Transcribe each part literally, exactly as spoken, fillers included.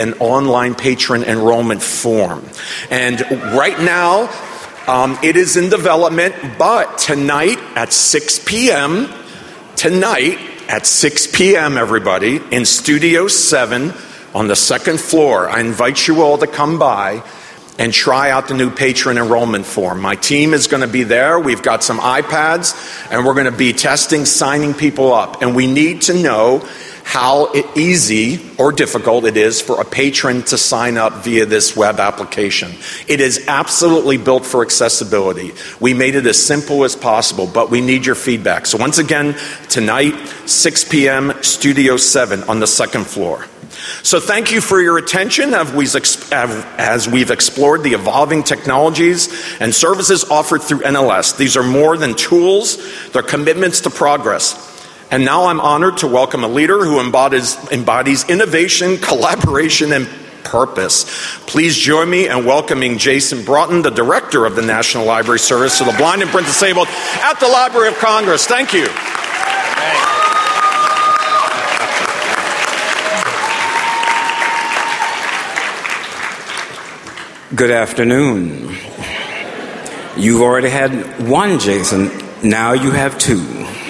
an online patron enrollment form. And right now, um, it is in development, but tonight at six p.m., tonight at six p.m., everybody, in Studio seven on the second floor, I invite you all to come by and try out the new patron enrollment form. My team is going to be there. We've got some iPads, and we're going to be testing, signing people up. And we need to know how easy or difficult it is for a patron to sign up via this web application. It is absolutely built for accessibility. We made it as simple as possible, but we need your feedback. So once again, tonight, six p.m., Studio seven on the second floor. So thank you for your attention as we've explored the evolving technologies and services offered through N L S. These are more than tools, they're commitments to progress. And now I'm honored to welcome a leader who embodies, embodies innovation, collaboration, and purpose. Please join me in welcoming Jason Broughton, the Director of the National Library Service to the Blind and Print Disabled at the Library of Congress. Thank you. Good afternoon. You've already had one, Jason. Now you have two.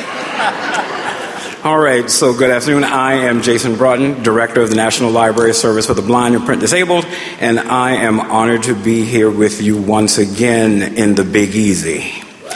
All right, so good afternoon. I am Jason Broughton, Director of the National Library Service for the Blind and Print Disabled, and I am honored to be here with you once again in the Big Easy.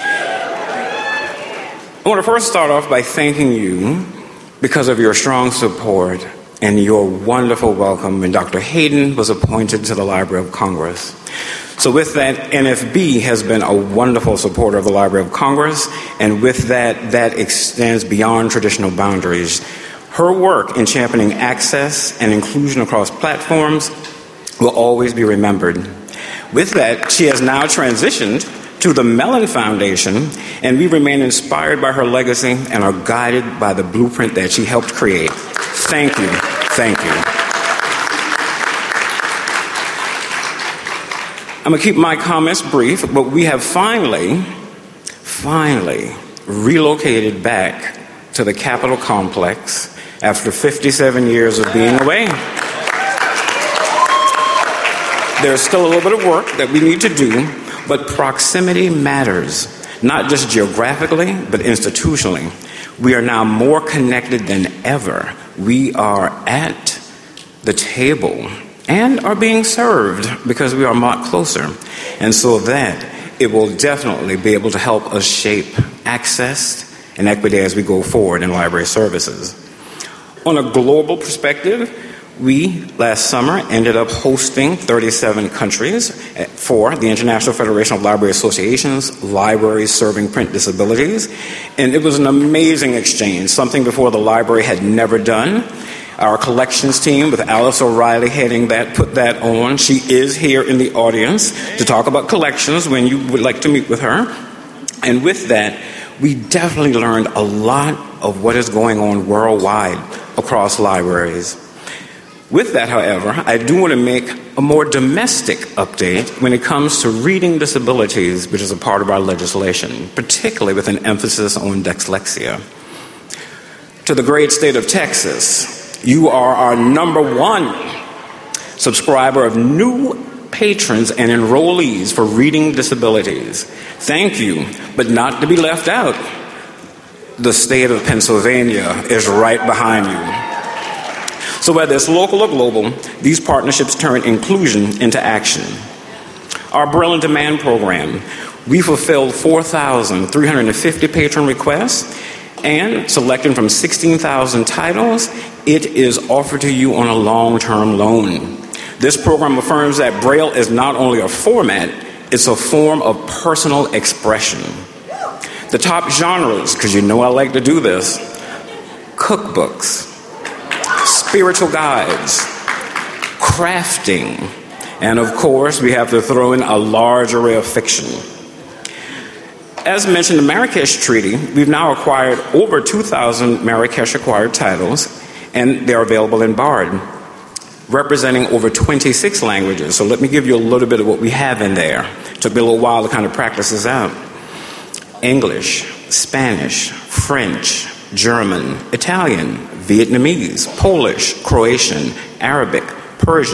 I want to first start off by thanking you because of your strong support and your wonderful welcome when Doctor Hayden was appointed to the Library of Congress. So with that, N F B has been a wonderful supporter of the Library of Congress, and with that, that extends beyond traditional boundaries. Her work in championing access and inclusion across platforms will always be remembered. With that, she has now transitioned to the Mellon Foundation, and we remain inspired by her legacy and are guided by the blueprint that she helped create. Thank you. Thank you. I'm going to keep my comments brief, but we have finally, finally relocated back to the Capitol complex after fifty-seven years of being away. There's still a little bit of work that we need to do, but proximity matters, not just geographically, but institutionally. We are now more connected than ever. We are at the table and are being served because we are a lot closer. And so that it will definitely be able to help us shape access and equity as we go forward in library services. On a global perspective, we, last summer, ended up hosting thirty-seven countries for the International Federation of Library Associations, Libraries Serving Print Disabilities. And it was an amazing exchange, something before the library had never done. Our collections team, with Alice O'Reilly heading that, put that on. She is here in the audience to talk about collections when you would like to meet with her. And with that, we definitely learned a lot of what is going on worldwide across libraries. With that, however, I do want to make a more domestic update when it comes to reading disabilities, which is a part of our legislation, particularly with an emphasis on dyslexia. To the great state of Texas, you are our number one subscriber of new patrons and enrollees for reading disabilities. Thank you, but not to be left out. The state of Pennsylvania is right behind you. So whether it's local or global, these partnerships turn inclusion into action. Our Braille on Demand program, we fulfilled four thousand three hundred fifty patron requests, and selecting from sixteen thousand titles, it is offered to you on a long-term loan. This program affirms that Braille is not only a format, it's a form of personal expression. The top genres, because you know I like to do this: cookbooks, spiritual guides, crafting, and of course, we have to throw in a large array of fiction. As mentioned, the Marrakesh Treaty, we've now acquired over two thousand Marrakesh-acquired titles, and they're available in Bard, representing over twenty-six languages. So let me give you a little bit of what we have in there. It took me a little while to kind of practice this out. English, Spanish, French, German, Italian, Vietnamese, Polish, Croatian, Arabic, Persia